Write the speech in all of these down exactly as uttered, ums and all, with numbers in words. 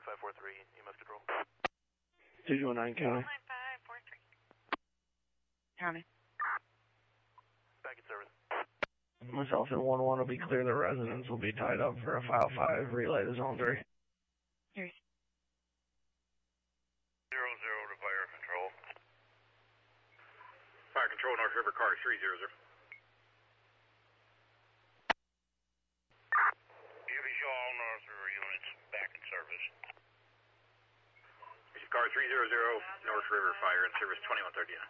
five four three, E M S control. two two one nine County. nine five four three. County. Back in service. Myself and one one will be clear. The residents will be tied up for a file five. Relay to zone three. Here's Zero zero to fire control. Fire control, North River car three zero zero. You be show all North River units back in service. This is car three zero zero, North River fire in service twenty-one thirty-nine.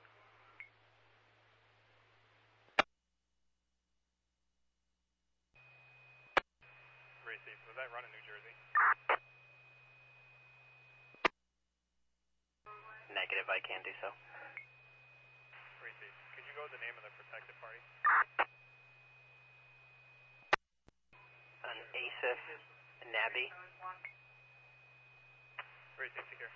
Racy, was that run in New Jersey? Negative, I can do so. Racy, could you go with the name of the protected party? An Asif Nabi. Racy, secure.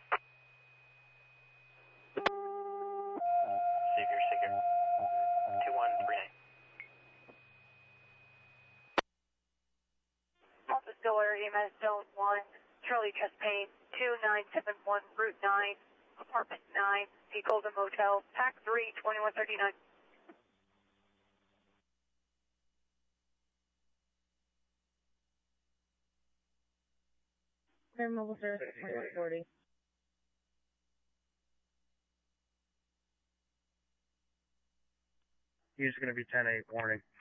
Secure, secure. two one three nine. Office Door, E M S Zone one, Charlie Chest Pain, two nine seven one, Route nine, Apartment nine, the Golden Motel, Pack three, twenty-one thirty-nine. Clear mobile service twenty-one forty. He's going to be ten eight, warning.